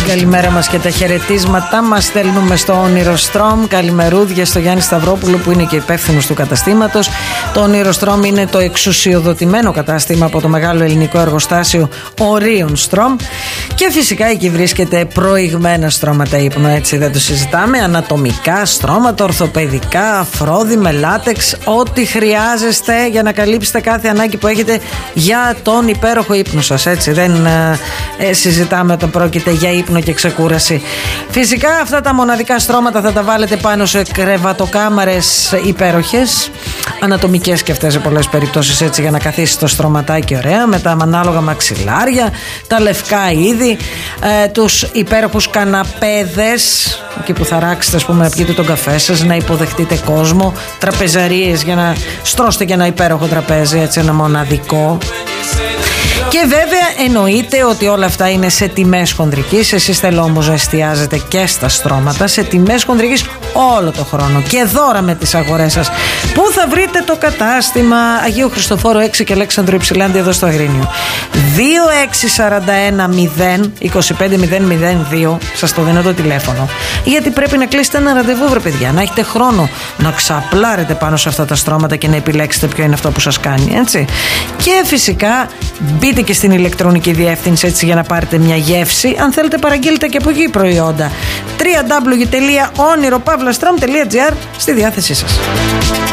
καλημέρα μας και τα χαιρετίσματά μας στέλνουμε στο Όνειρο Στρομ. Καλημερούδια στο Γιάννη Σταυρόπουλο που είναι και υπεύθυνος του καταστήματος. Το Όνειρο Στρομ είναι το εξουσιοδοτημένο κατάστημα από το μεγάλο ελληνικό εργοστάσιο Ορίων Στρομ. Και φυσικά εκεί βρίσκεται προηγμένα στρώματα ύπνο, έτσι δεν το συζητάμε. Ανατομικά στρώματα, ορθοπαιδικά, αφρόδι με λάτεξ. Ό,τι χρειάζεστε για να καλύψετε κάθε ανάγκη που έχετε για τον υπέροχο ύπνο σας, έτσι. Δεν συζητάμε όταν πρόκειται για ύπνο και ξεκούραση. Φυσικά αυτά τα μοναδικά στρώματα θα τα βάλετε πάνω σε κρεβατοκάμαρες υπέροχες, ανατομικές και αυτές σε πολλές περιπτώσεις, έτσι, για να καθίσει το στρωματάκι ωραία, με τα ανάλογα μαξιλάρια, τα λευκά είδη, τους υπέροχους καναπέδες, εκεί που θα ράξετε, ας πούμε, να πιείτε τον καφέ σας, να υποδεχτείτε κόσμο, τραπεζαρίες για να στρώσετε και ένα υπέροχο τραπέζι, έτσι, ένα μοναδικό. Και βέβαια εννοείται ότι όλα αυτά είναι σε τιμές χονδρικής. Εσείς θέλω όμως να εστιάζετε και στα στρώματα, σε τιμές χονδρικής όλο το χρόνο και δώρα με τις αγορές σας. Πού θα βρείτε το κατάστημα? Αγίου Χριστοφόρου 6 και Αλέξανδρου Υψηλάντη εδώ στο Αγρίνιο. 2641-025-002. Σας το δίνω το τηλέφωνο, γιατί πρέπει να κλείσετε ένα ραντεβού, βρε παιδιά, να έχετε χρόνο να ξαπλάρετε πάνω σε αυτά τα στρώματα και να επιλέξετε ποιο είναι αυτό που σας κάνει, έτσι. Και φυσικά μπείτε και στην ηλεκτρονική διεύθυνση, έτσι, για να πάρετε μια γεύση. Αν θέλετε παραγγείλετε και από εκεί προϊόντα. www.oniropavlastrom.gr στη διάθεσή σας.